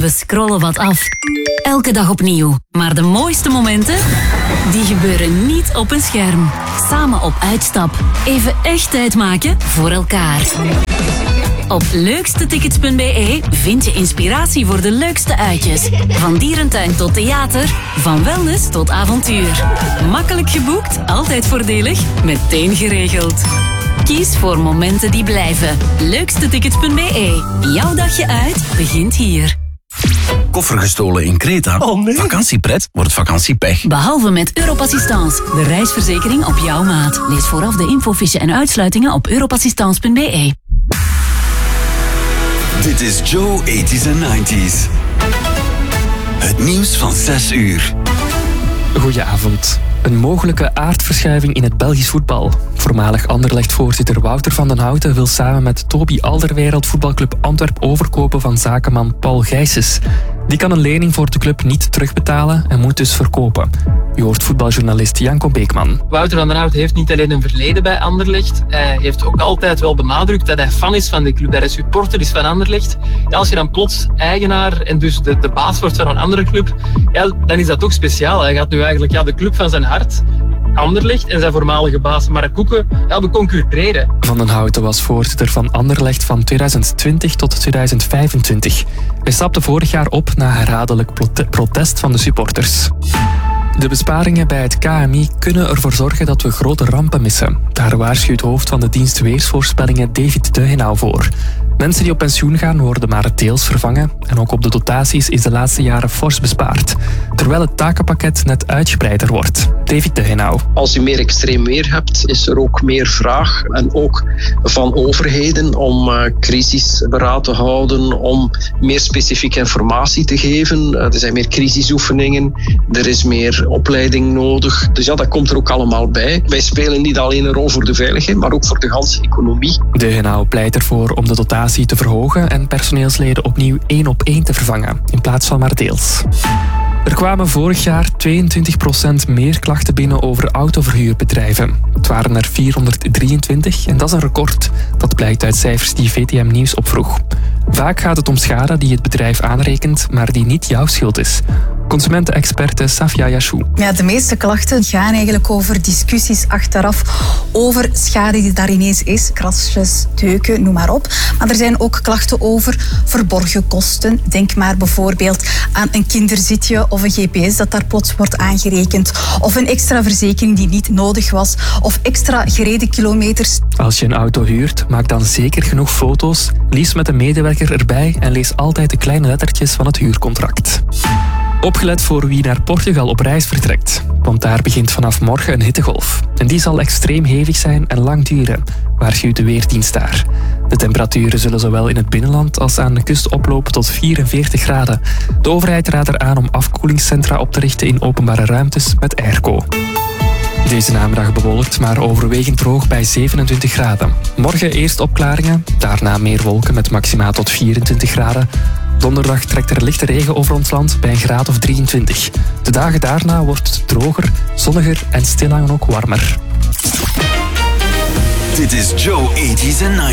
We scrollen wat af. Elke dag opnieuw. Maar de mooiste momenten, die gebeuren niet op een scherm. Samen op uitstap. Even echt tijd maken voor elkaar. Op leukstetickets.be vind je inspiratie voor de leukste uitjes. Van dierentuin tot theater, van wellness tot avontuur. Makkelijk geboekt, altijd voordelig, meteen geregeld. Kies voor momenten die blijven. Leukstetickets.be. Jouw dagje uit begint hier. Koffer gestolen in Kreta? Oh nee. Vakantiepret wordt vakantiepech. Behalve met Europassistance, de reisverzekering op jouw maat. Lees vooraf de infofiche en uitsluitingen op europassistance.be. Dit is Joe 80s en 90s. Het nieuws van 6 uur. Goedenavond. Een mogelijke aardverschuiving in het Belgisch voetbal. Voormalig Anderlecht-voorzitter Wouter van den Houten wil samen met Toby Alderweireld voetbalclub Antwerp overkopen van zakenman Paul Gijsens. Die kan een lening voor de club niet terugbetalen en moet dus verkopen. U hoort voetbaljournalist Janko Beekman. Wouter van den Houten heeft niet alleen een verleden bij Anderlecht. Hij heeft ook altijd wel benadrukt dat hij fan is van de club. Dat hij supporter is van Anderlecht. Ja, als je dan plots eigenaar en dus de baas wordt van een andere club, ja, dan is dat toch speciaal. Hij gaat nu eigenlijk de club van zijn hart, Anderlecht, en zijn voormalige baas Mark Koeken beconcurreren. Van den Houten was voorzitter van Anderlecht van 2020 tot 2025. Hij stapte vorig jaar op na herhaaldelijk protest van de supporters. De besparingen bij het KMI kunnen ervoor zorgen dat we grote rampen missen. Daar waarschuwt hoofd van de dienst Weersvoorspellingen David Degenau voor. Mensen die op pensioen gaan worden maar deels vervangen en ook op de dotaties is de laatste jaren fors bespaard. Terwijl het takenpakket net uitgebreider wordt. David Degenau. Als je meer extreem weer hebt, is er ook meer vraag. En ook van overheden om crisisberaad te houden, om meer specifieke informatie te geven. Er zijn meer crisisoefeningen, er is meer opleiding nodig. Dus ja, dat komt er ook allemaal bij. Wij spelen niet alleen een rol voor de veiligheid, maar ook voor de ganse economie. Degenau pleit ervoor om de dotatie te verhogen en personeelsleden opnieuw 1-op-1 te vervangen, in plaats van maar deels. Er kwamen vorig jaar 22% meer klachten binnen over autoverhuurbedrijven. Het waren er 423 en dat is een record. Dat blijkt uit cijfers die VTM Nieuws opvroeg. Vaak gaat het om schade die het bedrijf aanrekent, maar die niet jouw schuld is. Consumentenexperte Safia Yashou. Ja, de meeste klachten gaan eigenlijk over discussies achteraf over schade die daar ineens is. Krasjes, deuken, noem maar op. Maar er zijn ook klachten over verborgen kosten. Denk maar bijvoorbeeld aan een kinderzitje of een GPS dat daar plots wordt aangerekend. Of een extra verzekering die niet nodig was. Of extra gereden kilometers. Als je een auto huurt, maak dan zeker genoeg foto's. Lees met een medewerker erbij en lees altijd de kleine lettertjes van het huurcontract. Opgelet voor wie naar Portugal op reis vertrekt. Want daar begint vanaf morgen een hittegolf. En die zal extreem hevig zijn en lang duren, waarschuwt de Weerdienst daar. De temperaturen zullen zowel in het binnenland als aan de kust oplopen tot 44 graden. De overheid raadt eraan om afkoelingscentra op te richten in openbare ruimtes met airco. Deze namiddag bewolkt, maar overwegend droog bij 27 graden. Morgen eerst opklaringen, daarna meer wolken met maxima tot 24 graden. Donderdag trekt er lichte regen over ons land bij een graad of 23. De dagen daarna wordt het droger, zonniger en stilaan ook warmer. Dit is Joe 80s en 90s.